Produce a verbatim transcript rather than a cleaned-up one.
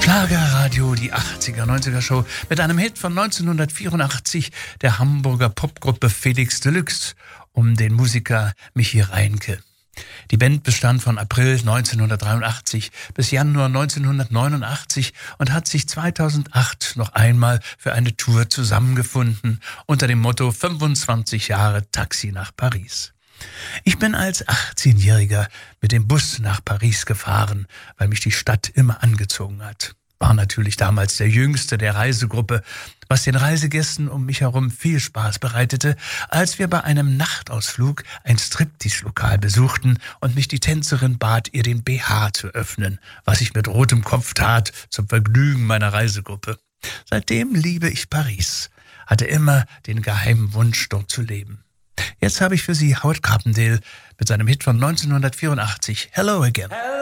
Schlagerradio, die achtziger, neunziger Show mit einem Hit von neunzehnhundertvierundachtzig der Hamburger Popgruppe Felix Deluxe um den Musiker Michi Reinke. Die Band bestand von April neunzehnhundertdreiundachtzig bis Januar neunzehnhundertneunundachtzig und hat sich zweitausendacht noch einmal für eine Tour zusammengefunden unter dem Motto fünfundzwanzig Jahre Taxi nach Paris. Ich bin als achtzehnjähriger mit dem Bus nach Paris gefahren, weil mich die Stadt immer angezogen hat. War natürlich damals der Jüngste der Reisegruppe, was den Reisegästen um mich herum viel Spaß bereitete, als wir bei einem Nachtausflug ein Striptease-Lokal besuchten und mich die Tänzerin bat, ihr den B H zu öffnen, was ich mit rotem Kopf tat, zum Vergnügen meiner Reisegruppe. Seitdem liebe ich Paris, hatte immer den geheimen Wunsch, dort zu leben. Jetzt habe ich für Sie Howard Carpendale mit seinem Hit von neunzehnhundertvierundachtzig, Hello Again.